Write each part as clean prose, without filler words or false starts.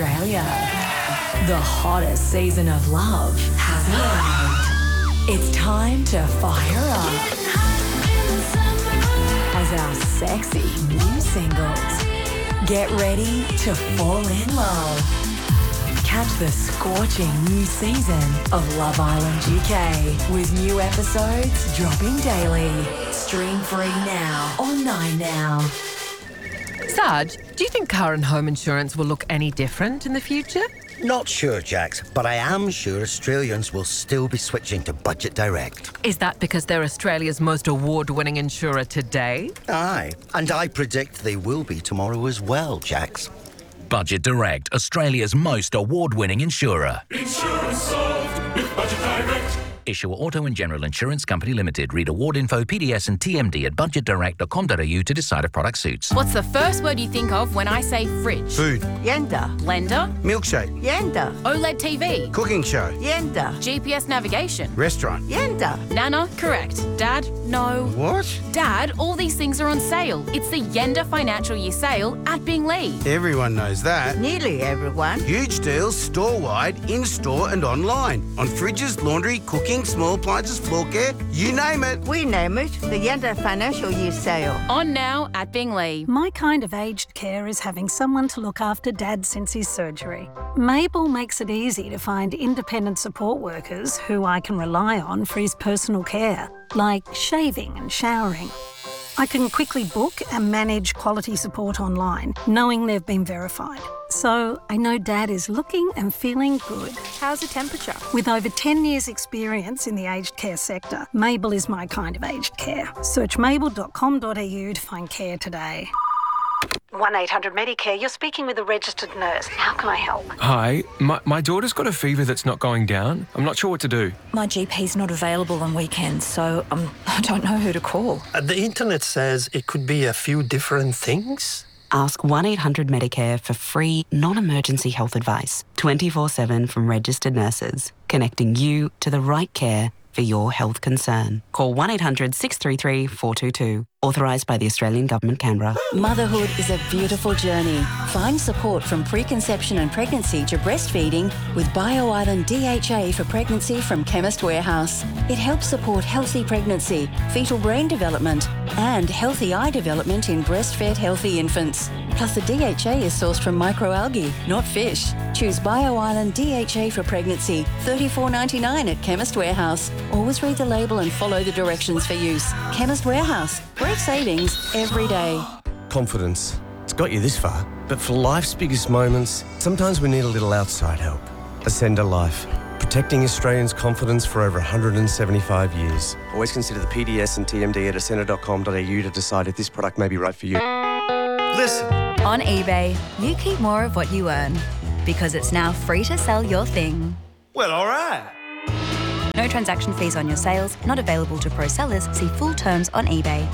Australia. The hottest season of love has arrived. It's time to fire up as our sexy new singles. Get ready to fall in love. Catch the scorching new season of Love Island UK with new episodes dropping daily. Stream free now on 9Now. Sarge, do you think car and home insurance will look any different in the future? Not sure, Jax, but I am sure Australians will still be switching to Budget Direct. Is that because they're Australia's most award-winning insurer today? Aye, and I predict they will be tomorrow as well, Jax. Budget Direct, Australia's most award-winning insurer. Insurance solved with Budget Direct. Issuer Auto and General Insurance Company Limited. Read award info, PDS and TMD at budgetdirect.com.au to decide if product suits. What's the first word you think of when I say fridge? Food. Yenda. Blender? Milkshake. Yenda. OLED TV? Cooking show. Yenda. GPS navigation? Restaurant. Yenda. Nana? Correct. Dad? No. What? Dad, all these things are on sale. It's the Yenda Financial Year Sale at Binglee. Everyone knows that. Nearly everyone. Huge deals store-wide, in-store and online. On fridges, laundry, cooking, small appliances, floor care, you name it. We name it the Yenda Financial Year Sale. On now at Binglee. My kind of aged care is having someone to look after Dad since his surgery. Mabel makes it easy to find independent support workers who I can rely on for his personal care, like shaving and showering. I can quickly book and manage quality support online, knowing they've been verified. So I know Dad is looking and feeling good. How's the temperature? With over 10 years' experience in the aged care sector, Mabel is my kind of aged care. Search mabel.com.au to find care today. 1-800-Medicare, you're speaking with a registered nurse. How can I help? Hi, my daughter's got a fever that's not going down. I'm not sure what to do. My GP's not available on weekends, so I don't know who to call. The internet says it could be a few different things. Ask 1-800-Medicare for free, non-emergency health advice, 24/7 from registered nurses, connecting you to the right care for your health concern. Call 1-800-633-422. Authorised by the Australian Government, Canberra. Motherhood is a beautiful journey. Find support from preconception and pregnancy to breastfeeding with BioIsland DHA for pregnancy from Chemist Warehouse. It helps support healthy pregnancy, fetal brain development, and healthy eye development in breastfed healthy infants. Plus, the DHA is sourced from microalgae, not fish. Choose BioIsland DHA for pregnancy, $34.99 at Chemist Warehouse. Always read the label and follow the directions for use. Chemist Warehouse. Great savings every day. Confidence. It's got you this far. But for life's biggest moments, sometimes we need a little outside help. Ascender Life. Protecting Australians' confidence for over 175 years. Always consider the PDS and TMD at ascender.com.au to decide if this product may be right for you. Listen. On eBay, you keep more of what you earn because it's now free to sell your thing. Well, all right. No transaction fees on your sales, not available to pro sellers. See full terms on eBay.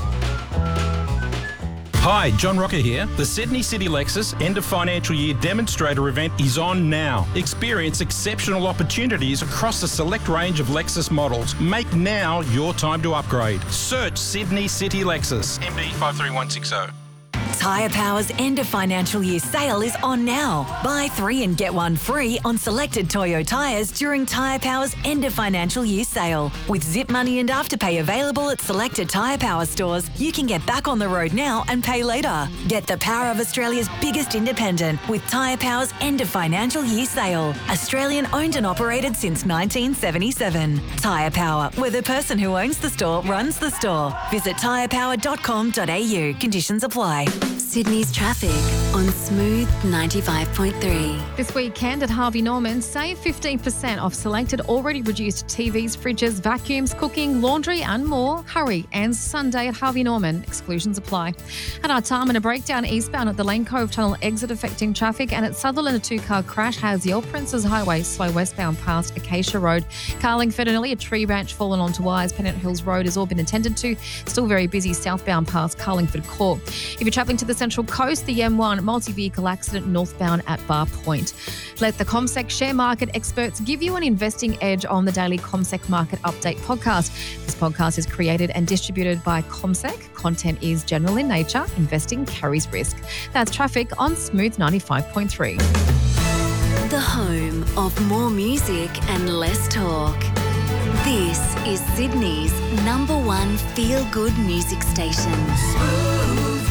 Hi, John Rocker here. The Sydney City Lexus End of Financial Year Demonstrator event is on now. Experience exceptional opportunities across a select range of Lexus models. Make now your time to upgrade. Search Sydney City Lexus, MD 53160. Tyre Power's end of financial year sale is on now. Buy 3 and get 1 free on selected Toyo tyres during Tyre Power's end of financial year sale. With Zip Money and Afterpay available at selected Tyre Power stores, you can get back on the road now and pay later. Get the power of Australia's biggest independent with Tyre Power's end of financial year sale. Australian owned and operated since 1977. Tyre Power, where the person who owns the store runs the store. Visit tyrepower.com.au. Conditions apply. Sydney's traffic on Smooth 95.3. This weekend at Harvey Norman, save 15% off selected already reduced TVs, fridges, vacuums, cooking, laundry and more. Hurry, ends Sunday at Harvey Norman. Exclusions apply. At our time, and a breakdown eastbound at the Lane Cove Tunnel exit affecting traffic, and at Sutherland, a 2-car crash has the Old Princes Highway slow westbound past Acacia Road. Carlingford and a tree branch fallen onto wires. Pennant Hills Road has all been attended to. Still very busy southbound past Carlingford Court. If you're travelling to the Central Coast, the M1 multi-vehicle accident northbound at Bar Point. Let the CommSec share market experts give you an investing edge on the daily CommSec Market Update podcast. This podcast is created and distributed by CommSec. Content is general in nature. Investing carries risk. That's traffic on Smooth 95.3. the home of more music and less talk. This is Sydney's #1 feel-good music station. Smooth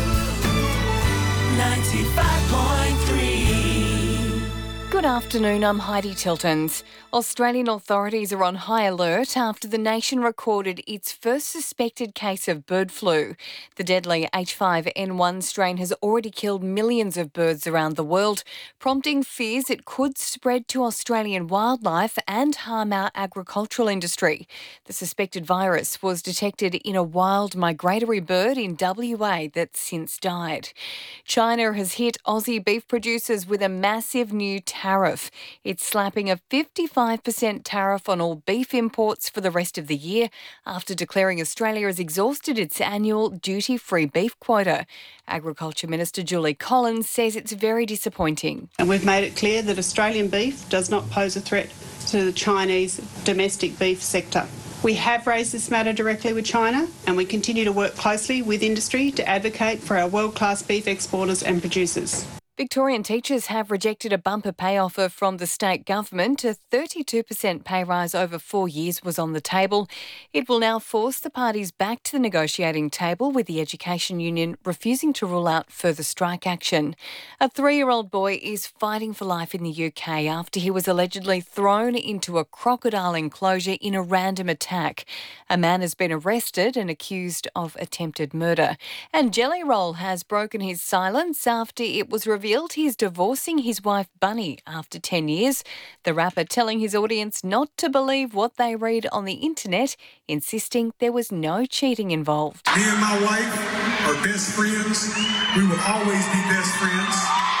95.3. Good afternoon, I'm Heidi Tiltons. Australian authorities are on high alert after the nation recorded its first suspected case of bird flu. The deadly H5N1 strain has already killed millions of birds around the world, prompting fears it could spread to Australian wildlife and harm our agricultural industry. The suspected virus was detected in a wild migratory bird in WA that's since died. China has hit Aussie beef producers with a massive new tariff. It's slapping a 55% tariff on all beef imports for the rest of the year after declaring Australia has exhausted its annual duty-free beef quota. Agriculture Minister Julie Collins says it's very disappointing. And we've made it clear that Australian beef does not pose a threat to the Chinese domestic beef sector. We have raised this matter directly with China and we continue to work closely with industry to advocate for our world-class beef exporters and producers. Victorian teachers have rejected a bumper pay offer from the state government. A 32% pay rise over 4 years was on the table. It will now force the parties back to the negotiating table, with the Education Union refusing to rule out further strike action. A 3-year-old boy is fighting for life in the UK after he was allegedly thrown into a crocodile enclosure in a random attack. A man has been arrested and accused of attempted murder. And Jelly Roll has broken his silence after it was revealed he's divorcing his wife Bunny after 10 years. The rapper telling his audience not to believe what they read on the internet, insisting there was no cheating involved. Me and my wife are best friends. We will always be best friends.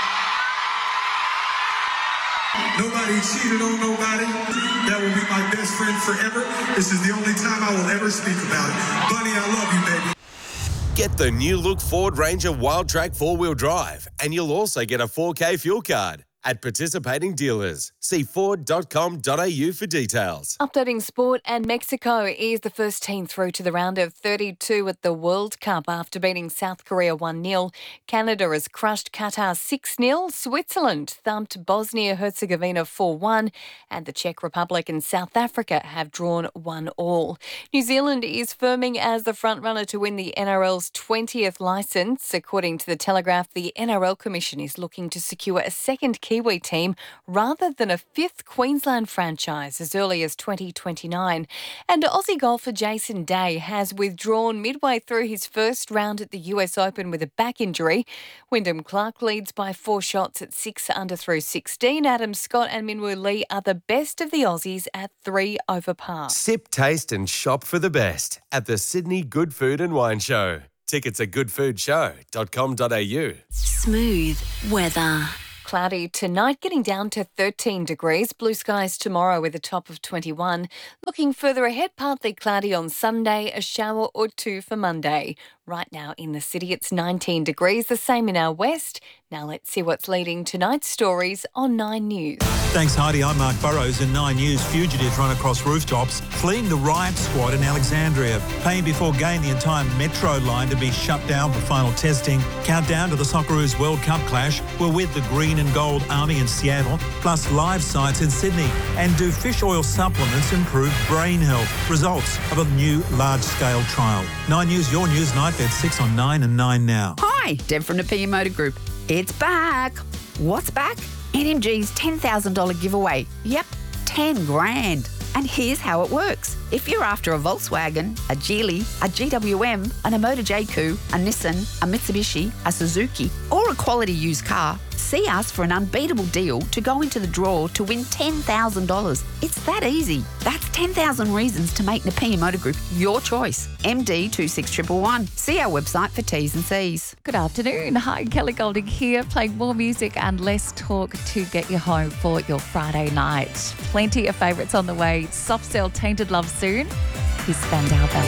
Nobody cheated on nobody. That will be my best friend forever. This is the only time I will ever speak about it. Bunny, I love you, baby. Get the new look Ford Ranger Wildtrak 4-wheel drive, and you'll also get a 4K fuel card at participating dealers. See ford.com.au for details. Updating sport, and Mexico is the first team through to the round of 32 at the World Cup after beating South Korea 1-0. Canada has crushed Qatar 6-0. Switzerland thumped Bosnia-Herzegovina 4-1. And the Czech Republic and South Africa have drawn 1-1. New Zealand is firming as the frontrunner to win the NRL's 20th licence. According to The Telegraph, the NRL Commission is looking to secure a second Kiwi team rather than a 5th Queensland franchise as early as 2029. And Aussie golfer Jason Day has withdrawn midway through his first round at the US Open with a back injury. Wyndham Clark leads by 4 shots at 6 under through 16. Adam Scott and Minwoo Lee are the best of the Aussies at 3 over par. Sip, taste and shop for the best at the Sydney Good Food and Wine Show. Tickets at goodfoodshow.com.au. Smooth weather. Cloudy tonight, getting down to 13 degrees. Blue skies tomorrow with a top of 21. Looking further ahead, partly cloudy on Sunday, a shower or 2 for Monday. Right now in the city, it's 19 degrees, the same in our west. Now let's see what's leading tonight's stories on 9 News. Thanks, Heidi. I'm Mark Burrows. In 9 News, fugitives run across rooftops, fleeing the riot squad in Alexandria. Paying before game, the entire metro line to be shut down for final testing. Countdown to the Socceroos World Cup clash. We're with the Green and Gold Army in Seattle, plus live sites in Sydney. And do fish oil supplements improve brain health? Results of a new large-scale trial. 9 News, your news night at 6 on 9 and 9 now. Hi, Deb from Napier Motor Group. It's back. What's back? NMG's $10,000 giveaway. Yep, 10 grand. And here's how it works. If you're after a Volkswagen, a Geely, a GWM, an Emoda JQ, a Nissan, a Mitsubishi, a Suzuki, or a quality used car, see us for an unbeatable deal to go into the draw to win $10,000. It's that easy. That's 10,000 reasons to make Napier Motor Group your choice. MD 26111. See our website for T's and C's. Good afternoon. Hi, Kelly Golding here, playing more music and less talk to get you home for your Friday night. Plenty of favourites on the way. Soft Cell, Tainted Love soon. Here's Spandau Ballet.